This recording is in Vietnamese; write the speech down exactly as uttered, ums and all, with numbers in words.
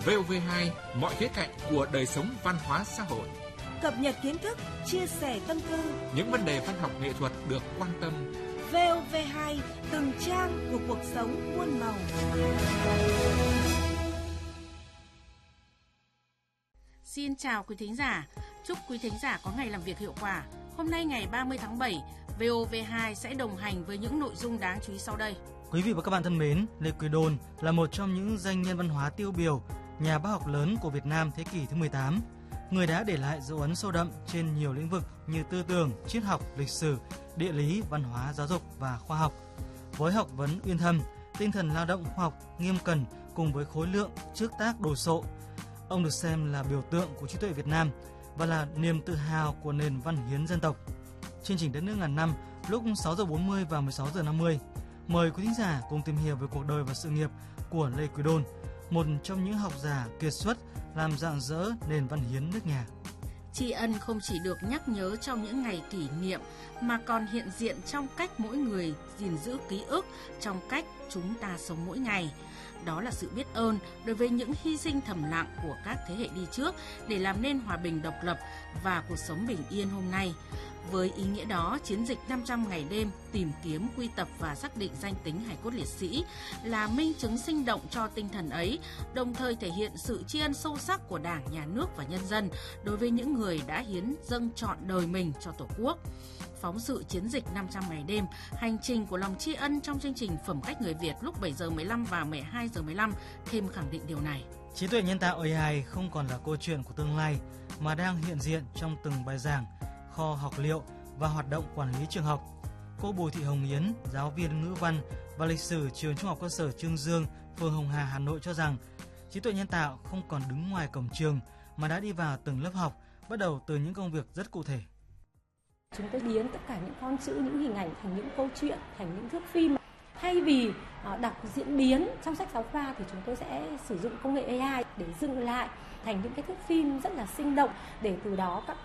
vê o vê hai, mọi khía cạnh của đời sống văn hóa xã hội. Cập nhật kiến thức, chia sẻ tâm tư. Những vấn đề văn học nghệ thuật được quan tâm. vê o vê hai, từng trang của cuộc sống muôn màu. Xin chào quý thính giả. Chúc quý thính giả có ngày làm việc hiệu quả. Hôm nay ngày ba mươi tháng bảy, vê o vê hai sẽ đồng hành với những nội dung đáng chú ý sau đây. Quý vị và các bạn thân mến, Lê Quý Đôn là một trong những danh nhân văn hóa tiêu biểu, nhà bác học lớn của Việt Nam thế kỷ thứ mười tám. Người đã để lại dấu ấn sâu đậm trên nhiều lĩnh vực như tư tưởng, triết học, lịch sử, địa lý, văn hóa, giáo dục và khoa học. Với học vấn uyên thâm, tinh thần lao động khoa học nghiêm cẩn cùng với khối lượng trước tác đồ sộ, ông được xem là biểu tượng của trí tuệ Việt Nam và là niềm tự hào của nền văn hiến dân tộc. Chương trình Đất nước ngàn năm lúc sáu giờ bốn mươi và mười sáu giờ năm mươi. Mời quý thính giả cùng tìm hiểu về cuộc đời và sự nghiệp của Lê Quý Đôn, một trong những học giả kiệt xuất làm rạng rỡ nền văn hiến nước nhà. Tri ân không chỉ được nhắc nhớ trong những ngày kỷ niệm mà còn hiện diện trong cách mỗi người gìn giữ ký ức, trong cách chúng ta sống mỗi ngày. Đó là sự biết ơn đối với những hy sinh thầm lặng của các thế hệ đi trước để làm nên hòa bình độc lập và cuộc sống bình yên hôm nay. Với ý nghĩa đó, chiến dịch năm trăm ngày đêm tìm kiếm, quy tập và xác định danh tính hài cốt liệt sĩ là minh chứng sinh động cho tinh thần ấy, đồng thời thể hiện sự tri ân sâu sắc của Đảng, Nhà nước và nhân dân đối với những người đã hiến dâng trọn đời mình cho Tổ quốc. Phóng sự chiến dịch năm trăm ngày đêm, hành trình của lòng tri ân trong chương trình Phẩm cách người Việt lúc bảy giờ mười lăm và mười hai giờ mười lăm thêm khẳng định điều này. Trí tuệ nhân tạo a i không còn là câu chuyện của tương lai mà đang hiện diện trong từng bài giảng, kho học liệu và hoạt động quản lý trường học. Cô Bùi Thị Hồng Yến, giáo viên ngữ văn và lịch sử trường Trung học cơ sở Chương Dương, phường Hồng Hà, Hà Nội cho rằng trí tuệ nhân tạo không còn đứng ngoài cổng trường mà đã đi vào từng lớp học, bắt đầu từ những công việc rất cụ thể. Chúng tôi biến tất cả những con chữ, những hình ảnh thành những câu chuyện, thành những thước phim. Thay vì đọc diễn biến trong sách giáo khoa thì chúng tôi sẽ sử dụng công nghệ a i để dựng lại thành những cái thước phim rất là sinh động, để từ đó các